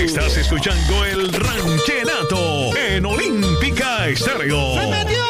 Estás escuchando el Ranchenato en Olímpica Estéreo. ¡Se metió!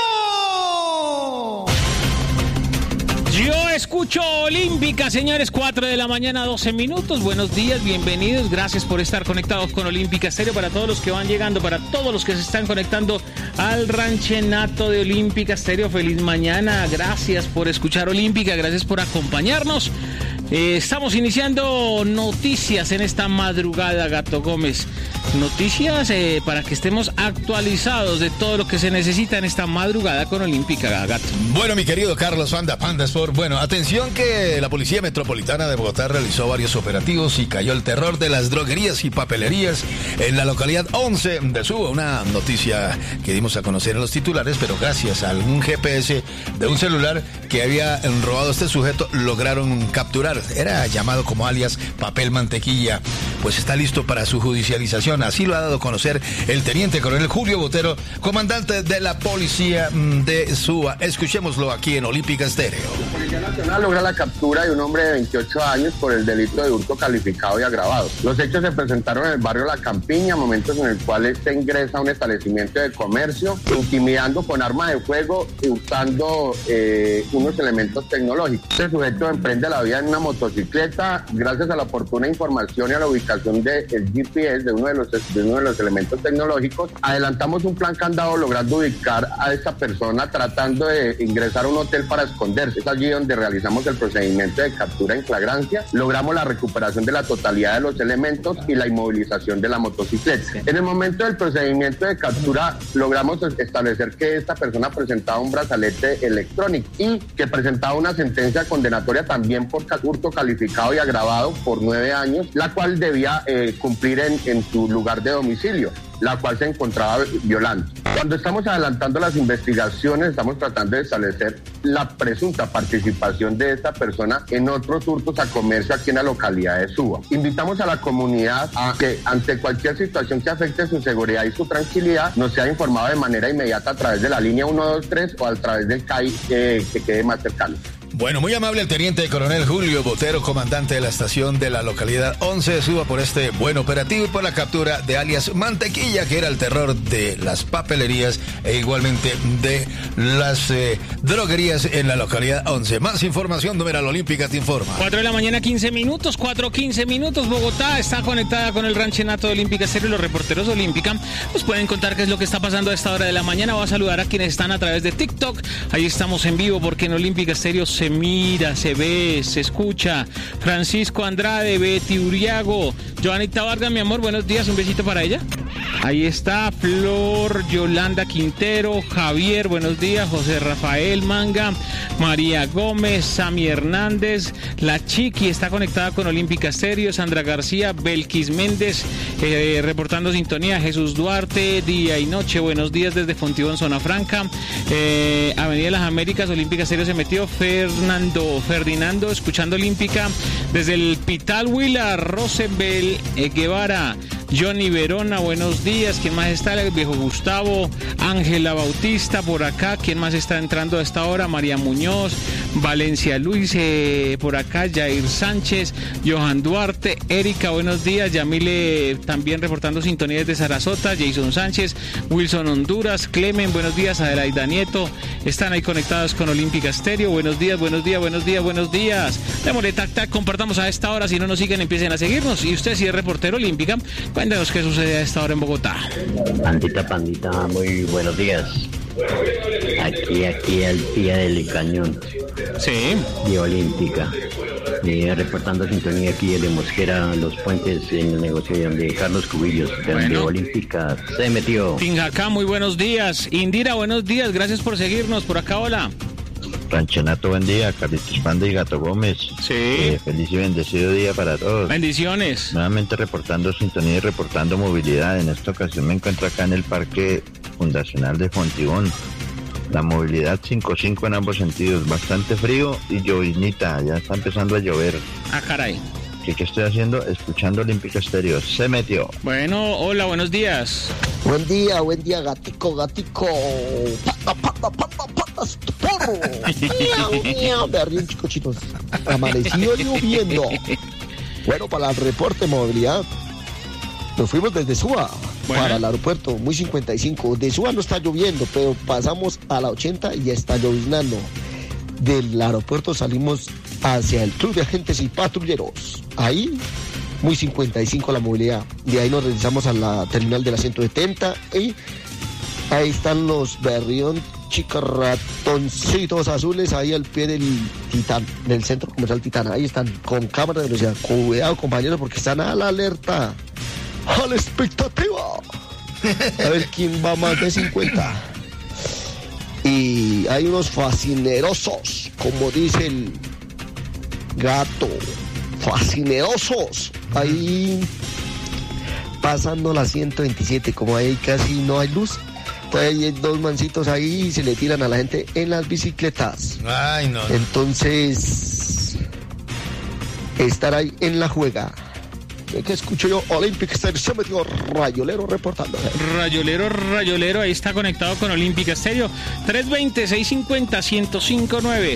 Yo escucho Olímpica, señores, 4 de la mañana, 12 minutos. Buenos días, bienvenidos. Gracias por estar conectados con Olímpica Estéreo. Para todos los que van llegando, para todos los que se están conectando al Ranchenato de Olímpica Estéreo, feliz mañana. Gracias por escuchar Olímpica, gracias por acompañarnos. Estamos iniciando noticias en esta madrugada, Gato Gómez. Noticias para que estemos actualizados de todo lo que se necesita en esta madrugada con Olímpica, Gato. Bueno, mi querido Carlos Panda Sport. Bueno, atención que la Policía Metropolitana de Bogotá realizó varios operativos y cayó el terror de las droguerías y papelerías en la localidad 11 de Suba. Una noticia que dimos a conocer en los titulares, pero gracias a un GPS de un celular que había robado este sujeto, lograron capturar. Era llamado como alias Papel Mantequilla. Pues está listo para su judicialización. Así lo ha dado a conocer el teniente coronel Julio Botero, comandante de la Policía de Suba. Escuchémoslo aquí en Olímpica Estéreo. La Policía Nacional logra la captura de un hombre de 28 años por el delito de hurto calificado y agravado. Los hechos se presentaron en el barrio La Campiña, momentos en el cual se ingresa a un establecimiento de comercio, intimidando con arma de fuego y usando unos elementos tecnológicos. Este sujeto emprende la vía en una motocicleta. Gracias a la oportuna información y a la ubicación del GPS de uno de los elementos tecnológicos, adelantamos un plan candado logrando ubicar a esta persona tratando de ingresar a un hotel para esconderse. Es allí donde realizamos el procedimiento de captura en flagrancia, logramos la recuperación de la totalidad de los elementos y la inmovilización de la motocicleta. En el momento del procedimiento de captura logramos establecer que esta persona presentaba un brazalete electrónico y que presentaba una sentencia condenatoria también por hurto calificado y agravado por 9 años, la cual debía cumplir en su lugar de domicilio, la cual se encontraba violando. Cuando estamos adelantando las investigaciones, estamos tratando de establecer la presunta participación de esta persona en otros hurtos a comercio aquí en la localidad de Suba. Invitamos a la comunidad a que ante cualquier situación que afecte su seguridad y su tranquilidad, nos sea informado de manera inmediata a través de la línea 123 o a través del CAI que quede más cercano. Bueno, muy amable el teniente coronel Julio Botero, comandante de la estación de la localidad 11 de Suba, por este buen operativo y por la captura de alias Mantequilla, que era el terror de las papelerías e igualmente de las droguerías en la localidad 11. Más información, numeral Olímpica te informa. 4 de la mañana, 15 minutos, 4:15 minutos. Bogotá está conectada con el Ranchenato de Olímpica Estéreo. Los reporteros Olímpica nos pueden contar qué es lo que está pasando a esta hora de la mañana. Voy a saludar a quienes están a través de TikTok. Ahí estamos en vivo porque en Olímpica Estéreo se mira, se ve, se escucha. Francisco Andrade, Betty Uriago, Joanita Vargas, mi amor, buenos días, un besito para ella. Ahí está Flor, Yolanda Quintero, Javier, buenos días, José Rafael Manga, María Gómez, Sami Hernández, La Chiqui está conectada con Olímpica Estéreo, Sandra García, Belkis Méndez, reportando sintonía, Jesús Duarte, día y noche, buenos días desde Fontibón, Zona Franca, Avenida de las Américas, Olímpica Estéreo se metió, Ferdinando, escuchando Olímpica, desde el Pital Huila, Rosebel Guevara, Johnny Verona, buenos días. ¿Quién más está? El viejo Gustavo, Ángela Bautista por acá. ¿Quién más está entrando a esta hora? María Muñoz, Valencia Luis, por acá, Jair Sánchez, Johan Duarte, Erika, buenos días. Yamile también reportando sintonía desde Sarasota, Jason Sánchez, Wilson Honduras, Clemen, buenos días. Adelaida Nieto, están ahí conectados con Olímpica Estéreo. Buenos días, buenos días, buenos días, buenos días. Démosle tac, compartamos a esta hora. Si no nos siguen, empiecen a seguirnos. Y usted, si es reportero Olímpica, cuéntenos qué sucede a esta hora en Bogotá. Pandita, muy buenos días. Aquí al pie del cañón. Sí. De Olímpica. Reportando sintonía aquí de Mosquera, Los Puentes, en el negocio de Carlos Cubillos, donde Olímpica se metió. Tinjacá, muy buenos días. Indira, buenos días, gracias por seguirnos. Por acá, hola. Ranchenato, buen día. Carlitos Panda y Gato Gómez. Sí. Feliz y bendecido día para todos. Bendiciones. Nuevamente reportando sintonía y reportando movilidad. En esta ocasión me encuentro acá en el Parque Fundacional de Fontibón. La movilidad 5-5 en ambos sentidos. Bastante frío y llovinita. Ya está empezando a llover. Ah, caray. ¿Qué estoy haciendo? Escuchando Olímpica Estéreo. Se metió. Bueno, hola, buenos días. Buen día, gatico. Porro. Miau, berrín, chicochitos. Amanecido lloviendo. Bueno, para el reporte de movilidad, Nos fuimos desde Suba para el aeropuerto, muy 55. De Suba no está lloviendo, pero pasamos a la 80 y ya está lloviznando. Del aeropuerto salimos hacia el Club de Agentes y Patrulleros. Ahí, muy 55 la movilidad. De ahí nos regresamos a la terminal de la 170 y ahí están los Berrión chicos ratoncitos azules ahí al pie del Titán, del centro comercial Titán. Ahí están con cámara de velocidad. Cuidado, compañeros, porque están a la alerta, a la expectativa. A ver quién va más de 50. Y hay unos fascinerosos, como dice el gato, fascinerosos. Ahí pasando la 127, como ahí casi no hay luz. Hay dos mancitos ahí y se le tiran a la gente en las bicicletas. Ay, no. Entonces, estar ahí en la juega. ¿Qué escucho yo? Olympic Stereo, se metió Rayolero reportando. Rayolero, ahí está conectado con Olímpica Estéreo. 320-650-1059.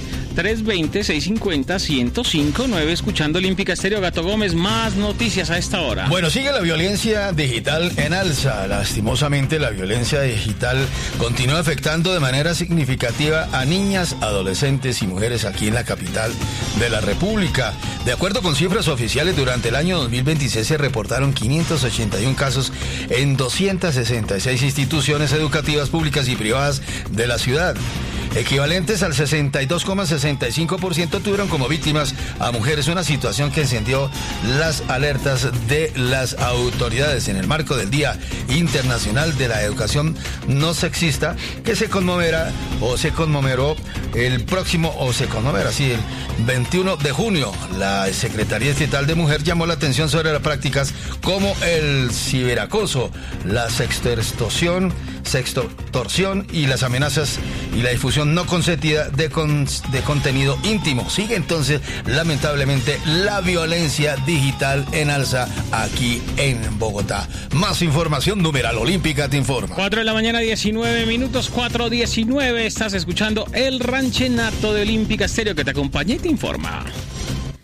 320-650-1059. Escuchando Olímpica Estéreo. Gato Gómez, más noticias a esta hora. Bueno, sigue la violencia digital en alza. Lastimosamente, la violencia digital continúa afectando de manera significativa a niñas, adolescentes y mujeres aquí en la capital de la República. De acuerdo con cifras oficiales, durante el año 2026 se reportaron 581 casos en 266 instituciones educativas públicas y privadas de la ciudad. Equivalentes al 62,65% tuvieron como víctimas a mujeres, una situación que encendió las alertas de las autoridades en el marco del Día Internacional de la Educación No Sexista, que se conmemora el 21 de junio. La Secretaría Estatal de Mujer llamó la atención sobre las prácticas como el ciberacoso, la sextorsión y las amenazas y la difusión no consentida de contenido íntimo. Sigue entonces, lamentablemente, la violencia digital en alza aquí en Bogotá. Más información, numeral Olímpica te informa. 4 de la mañana, 19 minutos, 4:19. Estás escuchando el ranchenato de Olímpica Estéreo, que te acompaña y te informa.